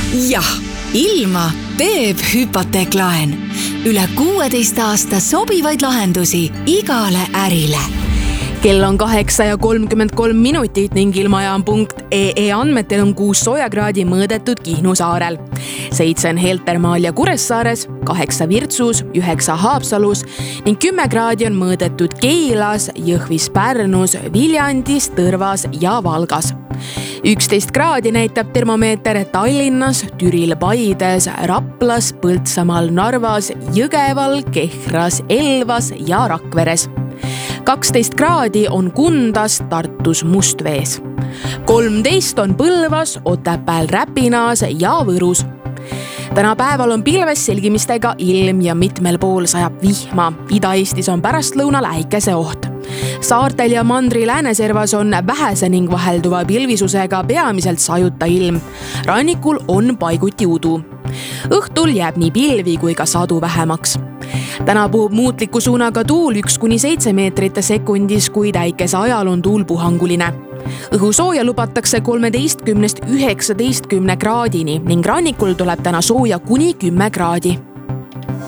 Jah, ilma teeb hüpoteeklaen. Üle 16 aasta sobivaid lahendusi igale ärile. Kell on 8:33 ning ilmajaam.ee andmetel on 6 soojakraadi mõõdetud Kihnu saarel. 7 on Heltermaal ja Kuressaares, 8 Virtsus, 9 Haapsalus ning 10 kraadi on mõõdetud Keilas, Jõhvis, Pärnus, Viljandis, Tõrvas ja Valgas. 11 kraadi näitab termomeeter Tallinnas, Türil, Paides, Raplas, Põltsamaal, Narvas, Jõgeval, Kehras, Elvas ja Rakveres. 12 kraadi on Kundas, Tartus, Mustvees. 13 on Põlvas, Otepääl, Räpinaas ja Võrus. Täna päeval on pilves selgimistega ilm ja mitmel pool sajab vihma. Ida-Eestis on pärastlõunal äikeseoht. Saartel ja mandri lääneservas on vähese ning vahelduva pilvisusega peamiselt sajuta ilm. Rannikul on paiguti udu. Õhtul jääb nii pilvi kui ka sadu vähemaks. Täna puhub muutliku suunaga tuul 1–7 meetrit sekundis, kuid äikese ajal on tuul puhanguline. Õhusooja lubatakse 13–19 kraadini ning rannikul tuleb täna sooja kuni 10 kraadi.